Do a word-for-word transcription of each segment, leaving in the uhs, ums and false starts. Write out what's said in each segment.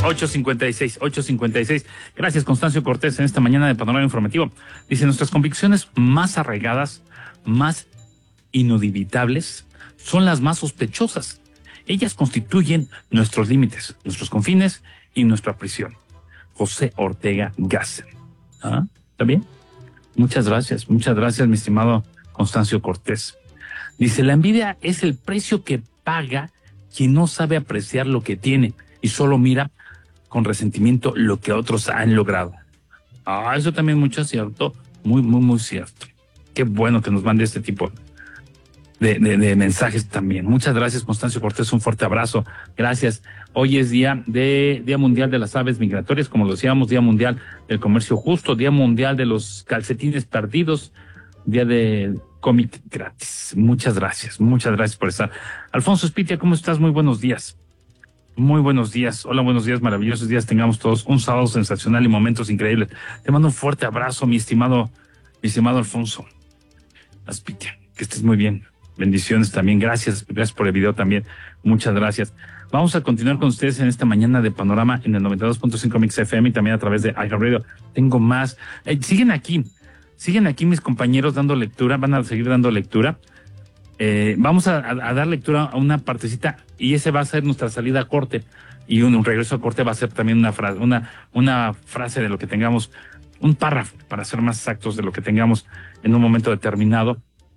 ocho cincuenta y seis, ocho cincuenta y seis. Gracias, Constancio Cortés, en esta mañana de Panorama Informativo. Dice, nuestras convicciones más arraigadas, más inuditables, son las más sospechosas. Ellas constituyen nuestros límites, nuestros confines y nuestra prisión. José Ortega Gasset. ¿Ah? ¿Está bien? Muchas gracias, muchas gracias, mi estimado Constancio Cortés. Dice, la envidia es el precio que paga quien no sabe apreciar lo que tiene y solo mira con resentimiento lo que otros han logrado. Ah, eso también mucho cierto, muy, muy, muy cierto. Qué bueno que nos mande este tipo de, de, de mensajes también. Muchas gracias, Constancio Cortés, un fuerte abrazo. Gracias. Hoy es día de Día Mundial de las Aves Migratorias, como lo decíamos, Día Mundial del Comercio Justo, Día Mundial de los Calcetines Perdidos, Día de cómic gratis. Muchas gracias, muchas gracias por estar. Alfonso Espitia, ¿cómo estás? Muy buenos días. Muy buenos días. Hola, buenos días, maravillosos días. Tengamos todos un sábado sensacional y momentos increíbles. Te mando un fuerte abrazo, mi estimado, mi estimado Alfonso Espitia. Que estés muy bien. Bendiciones también. Gracias, gracias por el video también. Muchas gracias. Vamos a continuar con ustedes en esta mañana de Panorama en el noventa y dos punto cinco Mix F M y también a través de iHeartRadio. Tengo más. Eh, siguen aquí. Siguen aquí mis compañeros dando lectura, van a seguir dando lectura. Eh, vamos a, a, a dar lectura a una partecita y ese va a ser nuestra salida a corte. Y un, un regreso a corte va a ser también una frase, una, una frase de lo que tengamos, un párrafo, para ser más exactos, de lo que tengamos en un momento determinado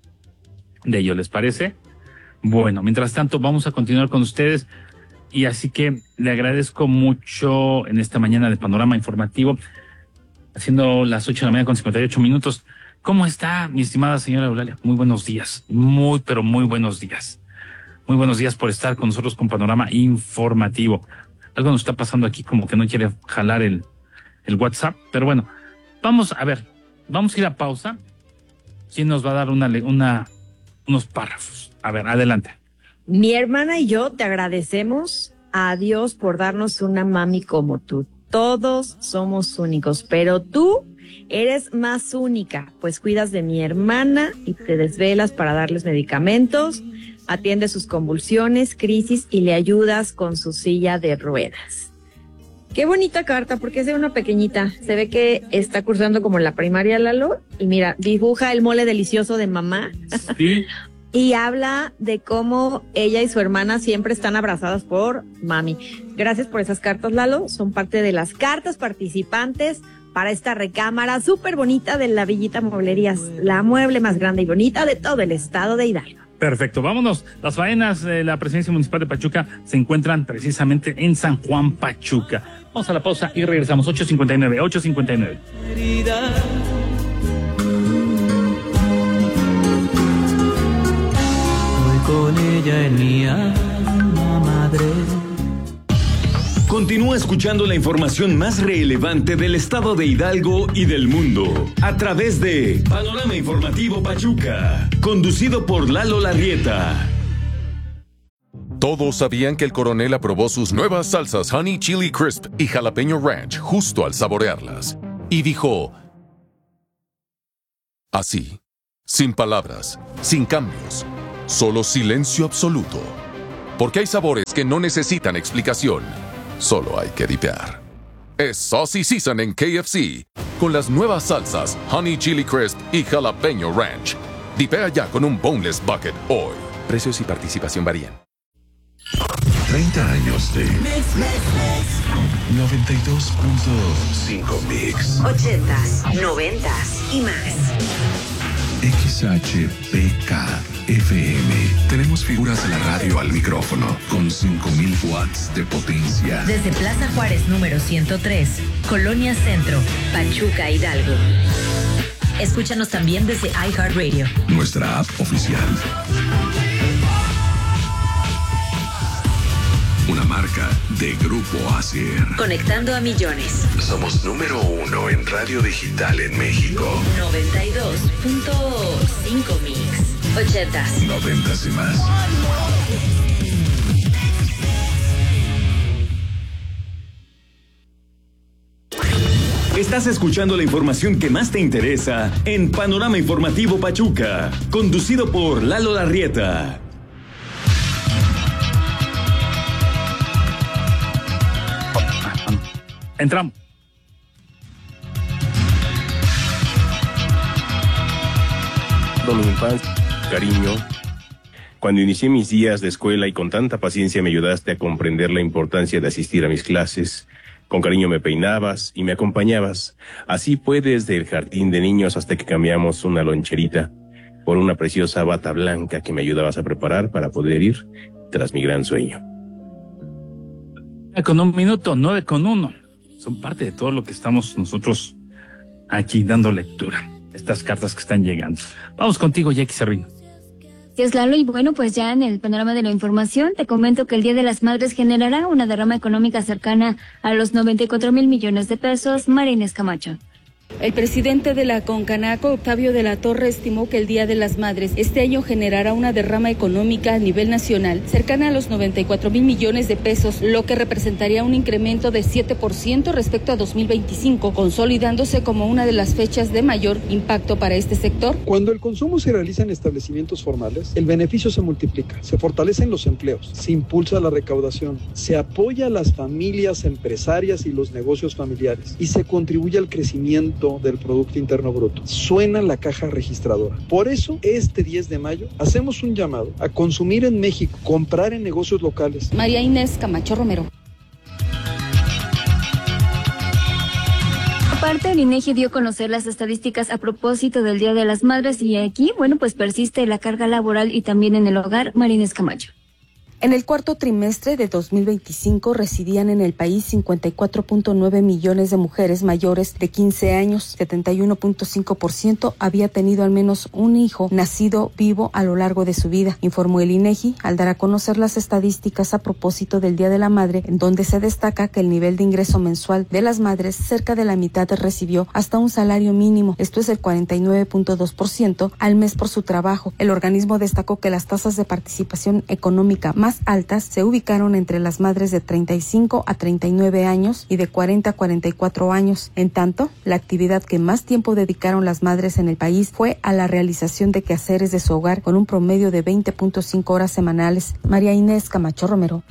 de ello. ¿Les parece? Bueno, mientras tanto vamos a continuar con ustedes y así que le agradezco mucho en esta mañana de Panorama Informativo. Haciendo las ocho de la mañana con cincuenta y ocho minutos. ¿Cómo está, mi estimada señora Eulalia? Muy buenos días. Muy, pero muy buenos días. Muy buenos días por estar con nosotros con Panorama Informativo. Algo nos está pasando aquí, como que no quiere jalar el, el WhatsApp. Pero bueno, vamos a ver. Vamos a ir a pausa. ¿Quién nos va a dar una, una, unos párrafos? A ver, adelante. Mi hermana y yo te agradecemos a Dios por darnos una mami como tú. Todos somos únicos, pero tú eres más única, pues cuidas de mi hermana y te desvelas para darles medicamentos, atiendes sus convulsiones, crisis y le ayudas con su silla de ruedas. Qué bonita carta, porque es de una pequeñita. Se ve que está cursando como en la primaria, Lalo, y mira, dibuja el mole delicioso de mamá. Sí. Y habla de cómo ella y su hermana siempre están abrazadas por mami. Gracias por esas cartas, Lalo. Son parte de las cartas participantes para esta recámara súper bonita de la Villita Mueblerías, la mueble más grande y bonita de todo el estado de Hidalgo. Perfecto, vámonos. Las faenas de la Presidencia Municipal de Pachuca se encuentran precisamente en San Juan, Pachuca. Vamos a la pausa y regresamos. ocho cincuenta y nueve, ocho cincuenta y nueve. Con ella en mi alma madre. Continúa escuchando la información más relevante del estado de Hidalgo y del mundo a través de Panorama Informativo Pachuca, conducido por Lalo Larrieta. Todos sabían que el coronel aprobó sus nuevas salsas Honey Chili Crisp y Jalapeño Ranch justo al saborearlas. Y dijo, así, sin palabras, sin cambios, solo silencio absoluto. Porque hay sabores que no necesitan explicación. Solo hay que dipear. Es Saucy Season en K F C. Con las nuevas salsas Honey Chili Crisp y Jalapeño Ranch. Dipea ya con un Boneless Bucket hoy. Precios y participación varían. treinta años de noventa y dos punto cinco Mix. ochentas, noventas y más. X H P K F M. Tenemos figuras de la radio al micrófono con cinco mil watts de potencia. Desde Plaza Juárez número ciento tres, Colonia Centro, Pachuca, Hidalgo. Escúchanos también desde iHeartRadio. Nuestra app oficial. Una marca de Grupo Acer. Conectando a millones. Somos número uno en radio digital en México. noventa y dos punto cinco Mix. ochentas. Noventas y más. Estás escuchando la información que más te interesa en Panorama Informativo Pachuca, conducido por Lalo Larrieta. Entramos. Mi infancia, cariño. Cuando inicié mis días de escuela y con tanta paciencia me ayudaste a comprender la importancia de asistir a mis clases. Con cariño me peinabas y me acompañabas. Así fue desde el jardín de niños hasta que cambiamos una loncherita por una preciosa bata blanca que me ayudabas a preparar para poder ir tras mi gran sueño. Con un minuto, nueve con uno. Son parte de todo lo que estamos nosotros aquí dando lectura. Estas cartas que están llegando. Vamos contigo, Jackie Cervino. Gracias, Lalo. Y bueno, pues ya en el panorama de la información, te comento que el Día de las Madres generará una derrama económica cercana a los noventa y cuatro mil millones de pesos. María Inés Camacho. El presidente de la Concanaco, Octavio de la Torre, estimó que el Día de las Madres este año generará una derrama económica a nivel nacional cercana a los noventa y cuatro mil millones de pesos, lo que representaría un incremento de siete por ciento respecto a dos mil veinticinco, consolidándose como una de las fechas de mayor impacto para este sector. Cuando el consumo se realiza en establecimientos formales, el beneficio se multiplica, se fortalecen los empleos, se impulsa la recaudación, se apoya a las familias empresarias y los negocios familiares y se contribuye al crecimiento del Producto Interno Bruto. Suena la caja registradora. Por eso, este diez de mayo, hacemos un llamado a consumir en México, comprar en negocios locales. María Inés Camacho Romero. Aparte, el INEGI dio a conocer las estadísticas a propósito del Día de las Madres y aquí, bueno, pues persiste la carga laboral y también en el hogar. María Inés Camacho. En el cuarto trimestre de dos mil veinticinco residían en el país cincuenta y cuatro punto nueve millones de mujeres mayores de quince años. setenta y uno punto cinco por ciento había tenido al menos un hijo nacido vivo a lo largo de su vida, informó el INEGI al dar a conocer las estadísticas a propósito del Día de la Madre, en donde se destaca que el nivel de ingreso mensual de las madres, cerca de la mitad recibió hasta un salario mínimo, esto es el cuarenta y nueve punto dos por ciento al mes por su trabajo. El organismo destacó que las tasas de participación económica más altas se ubicaron entre las madres de treinta y cinco a treinta y nueve años y de cuarenta a cuarenta y cuatro años. En tanto, la actividad que más tiempo dedicaron las madres en el país fue a la realización de quehaceres de su hogar con un promedio de veinte punto cinco horas semanales. María Inés Camacho Romero.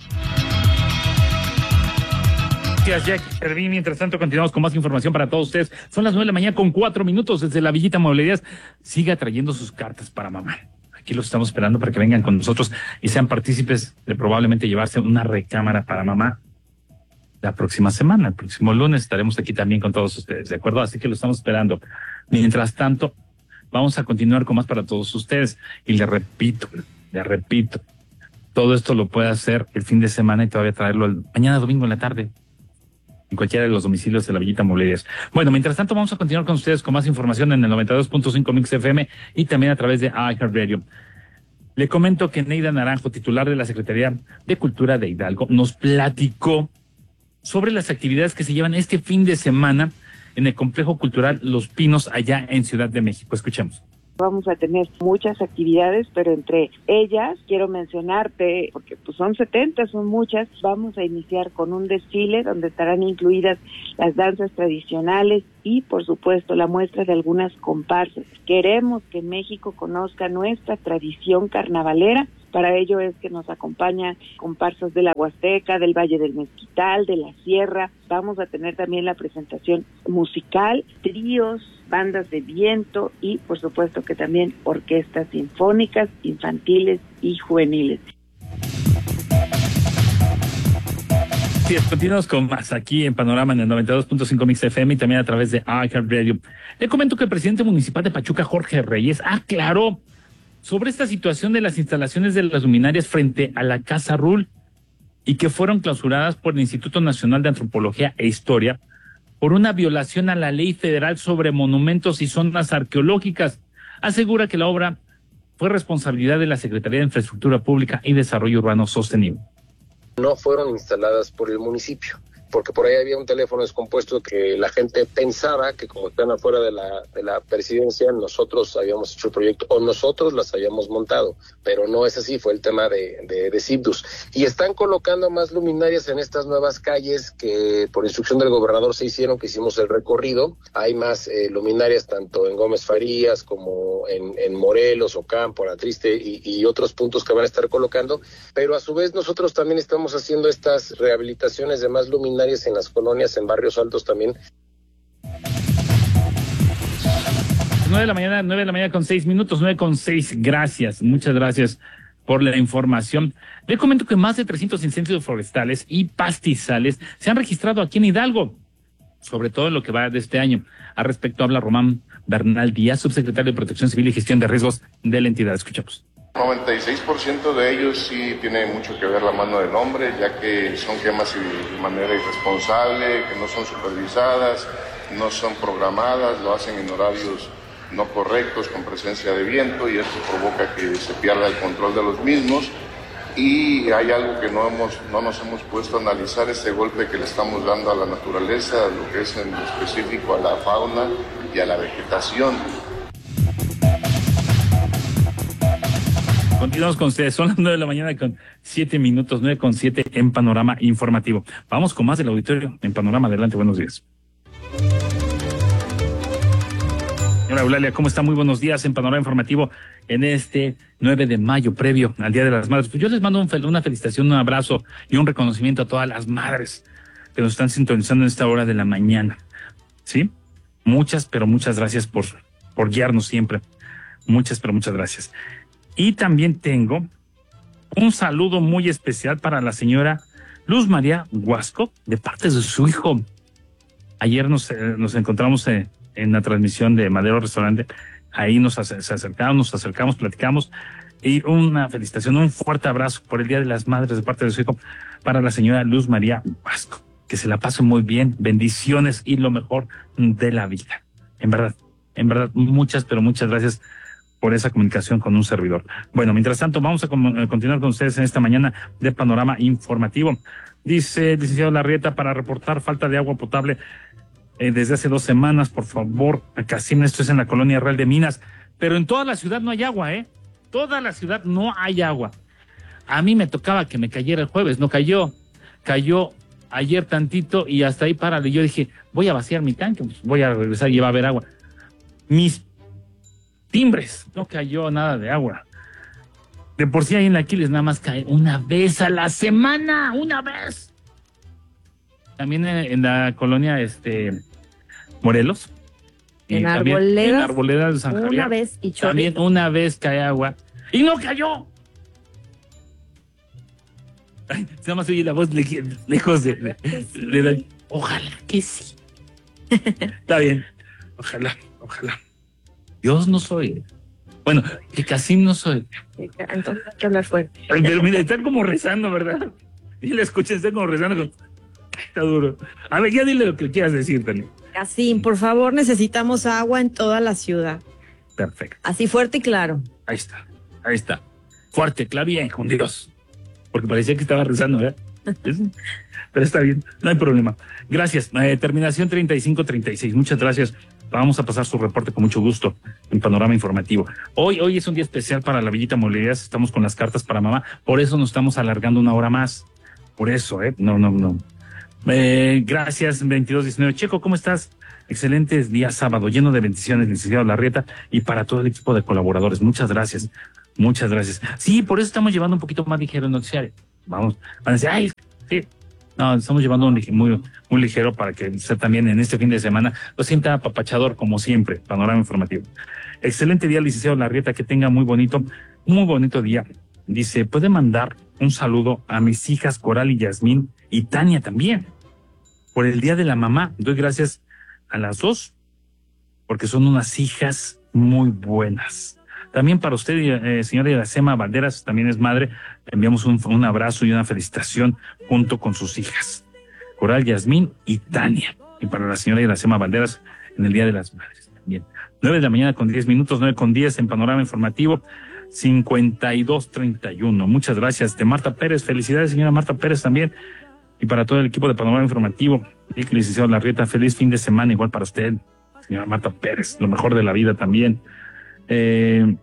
Gracias, Jackie Servín. Mientras tanto, continuamos con más información para todos ustedes. Son las nueve de la mañana con cuatro minutos desde la Villita Mueblerías. Siga trayendo sus cartas para mamá. Aquí los estamos esperando para que vengan con nosotros y sean partícipes de probablemente llevarse una recámara para mamá la próxima semana. El próximo lunes estaremos aquí también con todos ustedes, ¿de acuerdo? Así que lo estamos esperando. Mientras tanto, vamos a continuar con más para todos ustedes. Y le repito, le repito, todo esto lo puede hacer el fin de semana y todavía traerlo el mañana domingo en la tarde en cualquiera de los domicilios de la Villita Mueblerías. Bueno, mientras tanto vamos a continuar con ustedes con más información en el noventa y dos punto cinco Mix F M y también a través de iHeartRadio. Le comento que Neida Naranjo, titular de la Secretaría de Cultura de Hidalgo, nos platicó sobre las actividades que se llevan este fin de semana en el Complejo Cultural Los Pinos allá en Ciudad de México. Escuchemos. Vamos a tener muchas actividades, pero entre ellas quiero mencionarte, porque pues son setenta, son muchas, vamos a iniciar con un desfile donde estarán incluidas las danzas tradicionales y por supuesto la muestra de algunas comparsas. Queremos que México conozca nuestra tradición carnavalera. Para ello es que nos acompañan comparsas de la Huasteca, del Valle del Mezquital, de la Sierra. Vamos a tener también la presentación musical, tríos, bandas de viento y por supuesto que también orquestas sinfónicas, infantiles y juveniles. Sí, continuamos con más aquí en Panorama en el noventa y dos punto cinco Mix F M y también a través de iHeartRadio. Le comento que el presidente municipal de Pachuca, Jorge Reyes, aclaró sobre esta situación de las instalaciones de las luminarias frente a la Casa Rull y que fueron clausuradas por el Instituto Nacional de Antropología e Historia por una violación a la Ley Federal sobre Monumentos y Zonas Arqueológicas. Asegura que la obra fue responsabilidad de la Secretaría de Infraestructura Pública y Desarrollo Urbano Sostenible. No fueron instaladas por el municipio, porque por ahí había un teléfono descompuesto que la gente pensaba que como están afuera de la de la presidencia, nosotros habíamos hecho el proyecto o nosotros las habíamos montado, pero no es así, fue el tema de, de, de Cibdus. Y están colocando más luminarias en estas nuevas calles que por instrucción del gobernador se hicieron, que hicimos el recorrido. Hay más eh, luminarias tanto en Gómez Farías como en, en Morelos, Ocampo, La Triste y, y otros puntos que van a estar colocando, pero a su vez nosotros también estamos haciendo estas rehabilitaciones de más luminarias primarias en las colonias, en barrios altos también. nueve de la mañana, nueve de la mañana con seis minutos, nueve con seis. Gracias, muchas gracias por la información. Le comento que más de trescientos incendios forestales y pastizales se han registrado aquí en Hidalgo, sobre todo en lo que va de este año. Al respecto habla Román Bernal Díaz, subsecretario de Protección Civil y Gestión de Riesgos de la entidad. Escuchamos. noventa y seis por ciento de ellos sí tiene mucho que ver la mano del hombre, ya que son quemas de manera irresponsable, que no son supervisadas, no son programadas, lo hacen en horarios no correctos, con presencia de viento, y esto provoca que se pierda el control de los mismos. Y hay algo que no hemos, no nos hemos puesto a analizar, este golpe que le estamos dando a la naturaleza, lo que es en específico a la fauna y a la vegetación. Continuamos con ustedes, son las nueve de la mañana con siete minutos, nueve con siete en Panorama Informativo. Vamos con más del auditorio en Panorama. Adelante, buenos días. Señora Eulalia, ¿cómo está? Muy buenos días en Panorama Informativo en este nueve de mayo, previo al Día de las Madres. Pues yo les mando un fel- una felicitación, un abrazo y un reconocimiento a todas las madres que nos están sintonizando en esta hora de la mañana. ¿Sí? Muchas, pero muchas gracias por, por guiarnos siempre. Muchas, pero muchas gracias. Y también tengo un saludo muy especial para la señora Luz María Huasco, de parte de su hijo. Ayer nos, eh, nos encontramos eh, en la transmisión de Madero Restaurante. Ahí nos ac- se acercamos, nos acercamos, platicamos. Y una felicitación, un fuerte abrazo por el Día de las Madres de parte de su hijo para la señora Luz María Huasco. Que se la pase muy bien, bendiciones y lo mejor de la vida. En verdad, en verdad, muchas, pero muchas gracias por esa comunicación con un servidor. Bueno, mientras tanto, vamos a com- continuar con ustedes en esta mañana de Panorama Informativo. Dice el licenciado Larrieta, para reportar falta de agua potable eh, desde hace dos semanas, por favor, acá sí, esto es en la colonia Real de Minas, pero en toda la ciudad no hay agua, ¿eh? Toda la ciudad no hay agua. A mí me tocaba que me cayera el jueves, no cayó, cayó ayer tantito y hasta ahí párale. Yo dije, voy a vaciar mi tanque, pues voy a regresar y va a haber agua. Mis timbres, no cayó nada de agua. De por sí ahí en la Aquiles nada más cae una vez a la semana, una vez. También en, en la colonia este Morelos. Y En también Arboledas, en Arboledas de San una Javier. vez y chorro. También una vez cae agua. ¡Y no cayó! Ay, nada más oye la voz le- lejos de, de, de- de- Ojalá que sí. Está bien. Ojalá, ojalá. Dios no soy. Bueno, que casi no soy. Entonces hay que hablar fuerte. Pero mira, están como rezando, ¿verdad? Y la escuchan, están como rezando. Con... Está duro. A ver, ya dile lo que quieras decir, Tania. Así, por favor, necesitamos agua en toda la ciudad. Perfecto. Así fuerte y claro. Ahí está, ahí está. Fuerte, claro, bien, con Dios. Porque parecía que estaba rezando, ¿verdad? Pero está bien, no hay problema. Gracias. Eh, terminación treinta y cinco treinta y seis. Muchas gracias. Vamos a pasar su reporte con mucho gusto en Panorama Informativo. Hoy, hoy es un día especial para la Villita Molerías. Estamos con las cartas para mamá. Por eso nos estamos alargando una hora más. Por eso, ¿eh? No, no, no. Eh, gracias, veintidós diecinueve. Checo, ¿cómo estás? Excelentes día sábado, lleno de bendiciones, licenciado Larrieta, y para todo el equipo de colaboradores. Muchas gracias. Muchas gracias. Sí, por eso estamos llevando un poquito más ligero el noticiario. Vamos, van a decir, ay, sí. No, estamos llevando un, muy, muy ligero para que usted también en este fin de semana lo sienta apapachador como siempre. Panorama Informativo. Excelente día, licenciado Larrieta, que tenga muy bonito, muy bonito día. Dice, puede mandar un saludo a mis hijas Coral y Yasmín y Tania también. Por el Día de la Mamá, doy gracias a las dos, porque son unas hijas muy buenas. También para usted, eh, señora Iracema Valderas, también es madre, le enviamos un, un abrazo y una felicitación junto con sus hijas, Coral, Yasmín y Tania. Y para la señora Iracema Valderas, en el Día de las Madres también. Nueve de la mañana con diez minutos, nueve con diez en Panorama Informativo, cincuenta y dos treinta y uno. Muchas gracias. De Marta Pérez, felicidades, señora Marta Pérez también. Y para todo el equipo de Panorama Informativo, y licenciado Larrieta, feliz fin de semana igual para usted, señora Marta Pérez, lo mejor de la vida también. Eh,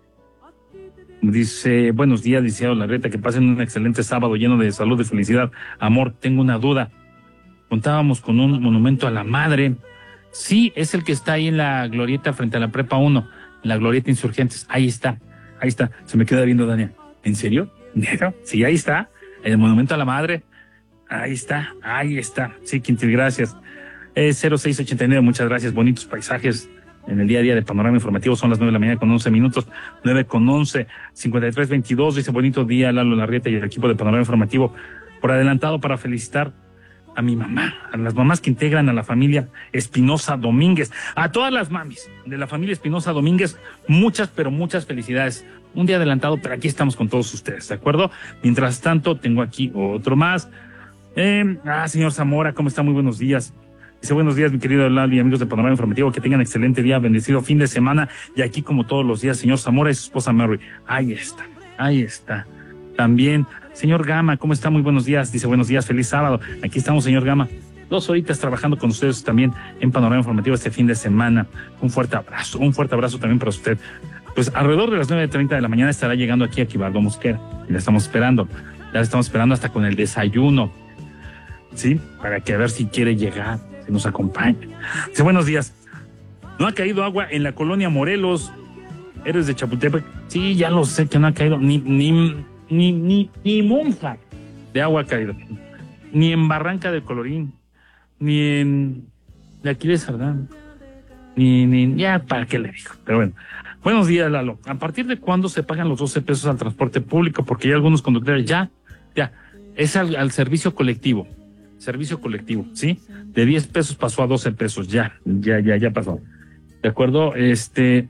dice, buenos días, licenciado Larrieta, que pasen un excelente sábado lleno de salud y felicidad. Amor, tengo una duda. Contábamos con un monumento a la madre. Sí, es el que está ahí en la glorieta frente a la Prepa uno, en la glorieta Insurgentes. Ahí está, ahí está. Se me queda viendo Dania. ¿En serio? ¿Nero? Sí, ahí está, el monumento a la madre. Ahí está, ahí está. Sí, Quintil, gracias. Eh, cero seis ochenta y nueve, muchas gracias. Bonitos paisajes en el día a día de Panorama Informativo. Son las nueve de la mañana con once minutos. nueve con once, cincuenta y tres veintidós. Dice, bonito día, Lalo Larrieta y el equipo de Panorama Informativo. Por adelantado, para felicitar a mi mamá, a las mamás que integran a la familia Espinosa Domínguez, a todas las mamis de la familia Espinosa Domínguez, muchas, pero muchas felicidades. Un día adelantado, pero aquí estamos con todos ustedes, ¿de acuerdo? Mientras tanto, tengo aquí otro más. Eh, ah, señor Zamora, ¿cómo está? Muy buenos días. Dice, buenos días, mi querido Lalo y amigos de Panorama Informativo, que tengan excelente día, bendecido fin de semana, y aquí como todos los días, señor Zamora y su esposa Mary. Ahí está, ahí está. También, señor Gama, ¿cómo está? Muy buenos días. Dice, buenos días, feliz sábado. Aquí estamos, señor Gama. Dos horitas trabajando con ustedes también en Panorama Informativo este fin de semana. Un fuerte abrazo, un fuerte abrazo también para usted. Pues alrededor de las nueve treinta de la mañana estará llegando aquí a Quibaldo Mosquera. Y la estamos esperando. Ya la estamos esperando hasta con el desayuno. ¿Sí? Para que a ver si quiere llegar, si nos acompaña. Dice, buenos días. No ha caído agua en la colonia Morelos. ¿Eres de Chapultepec? Sí, ya lo sé que no ha caído ni, ni, ni, ni, ni monja de agua ha caído. Ni en Barranca del Colorín, ni en de aquí de Sardán, ni, ni, ya, ¿para qué le digo? Pero bueno. Buenos días, Lalo. ¿A partir de cuándo se pagan los doce pesos al transporte público? Porque ya algunos conductores, ya, ya, es al, al servicio colectivo. Servicio colectivo, ¿sí? De diez pesos pasó a doce pesos, ya, ya, ya, ya pasó. ¿De acuerdo? Este,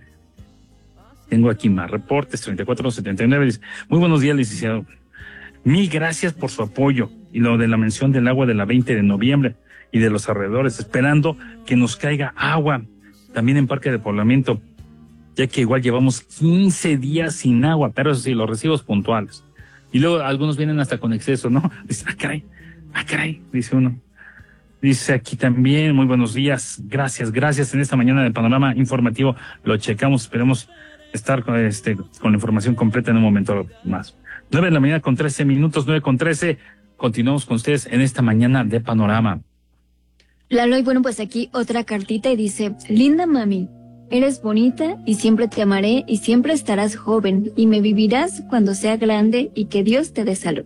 tengo aquí más reportes, treinta y cuatro setenta y nueve, dice, muy buenos días, licenciado. Mil gracias por su apoyo y lo de la mención del agua de la veinte de noviembre y de los alrededores, esperando que nos caiga agua, también en Parque de Poblamiento, ya que igual llevamos quince días sin agua, pero eso sí, los recibos puntuales. Y luego algunos vienen hasta con exceso, ¿no? Dice, ah, caray. Ah, caray, dice uno. Dice aquí también, muy buenos días, gracias, gracias. En esta mañana de Panorama Informativo lo checamos, esperemos estar con, este, con la información completa en un momento más. Nueve de la mañana con trece minutos, nueve con trece, continuamos con ustedes en esta mañana de Panorama. Lalo, y bueno, pues aquí otra cartita y dice, linda mami, eres bonita y siempre te amaré y siempre estarás joven y me vivirás cuando sea grande y que Dios te dé salud.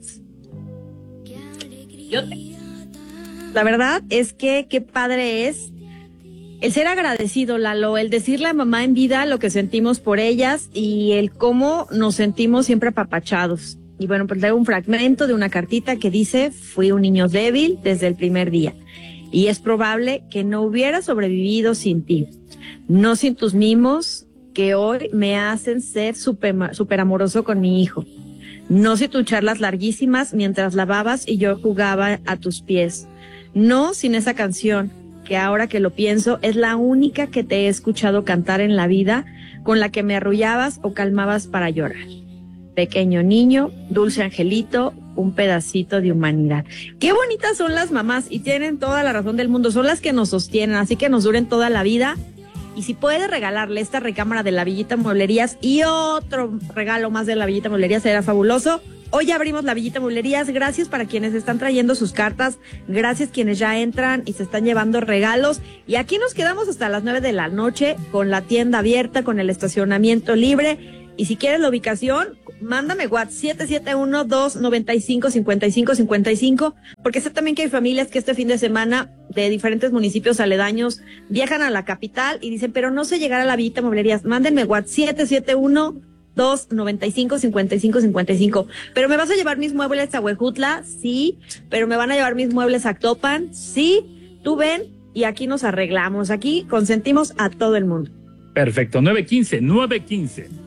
Yo te... La verdad es que qué padre es el ser agradecido, Lalo, el decirle a mamá en vida lo que sentimos por ellas y el cómo nos sentimos siempre apapachados. Y bueno, pues traigo un fragmento de una cartita que dice, fui un niño débil desde el primer día y es probable que no hubiera sobrevivido sin ti, no sin tus mimos que hoy me hacen ser súper super amoroso con mi hijo. No sin tus charlas larguísimas mientras lavabas y yo jugaba a tus pies. No sin esa canción, que ahora que lo pienso, es la única que te he escuchado cantar en la vida, con la que me arrullabas o calmabas para llorar. Pequeño niño, dulce angelito, un pedacito de humanidad. Qué bonitas son las mamás y tienen toda la razón del mundo. Son las que nos sostienen, así que nos duren toda la vida. Y si puedes regalarle esta recámara de la Villita Mueblerías y otro regalo más de la Villita Mueblerías, será fabuloso. Hoy ya abrimos la Villita Mueblerías. Gracias para quienes están trayendo sus cartas. Gracias quienes ya entran y se están llevando regalos. Y aquí nos quedamos hasta las nueve de la noche con la tienda abierta, con el estacionamiento libre. Y si quieres la ubicación, mándame WhatsApp siete siete uno, dos nueve cinco, cinco cinco cinco cinco, porque sé también que hay familias que este fin de semana de diferentes municipios aledaños viajan a la capital y dicen, pero no sé llegar a la Villita Mueblerías. Mándenme WhatsApp siete siete uno, dos nueve cinco, cinco cinco cinco cinco. Pero me vas a llevar mis muebles a Huejutla, sí, pero me van a llevar mis muebles a Actopan, sí, tú ven y aquí nos arreglamos, aquí consentimos a todo el mundo. Perfecto, nueve quince, nueve quince.